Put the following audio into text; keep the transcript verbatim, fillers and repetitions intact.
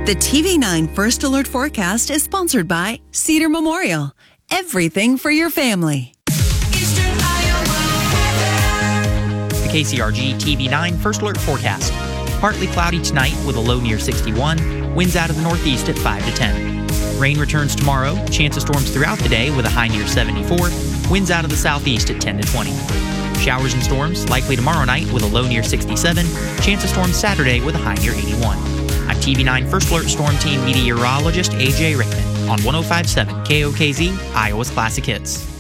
The T V nine First Alert Forecast is sponsored by Cedar Memorial. Everything for your family. Eastern Iowa weather. The K C R G T V nine First Alert Forecast. Partly cloudy tonight with a low near sixty-one. Winds out of the northeast at five to ten. Rain returns tomorrow. Chance of storms throughout the day with a high near seventy-four. Winds out of the southeast at ten to twenty. Showers and storms likely tomorrow night with a low near sixty-seven. Chance of storms Saturday with a high near eighty-one. I'm T V nine First Alert Storm Team meteorologist A J Rickman on one oh five point seven K O K Z, Iowa's Classic Hits.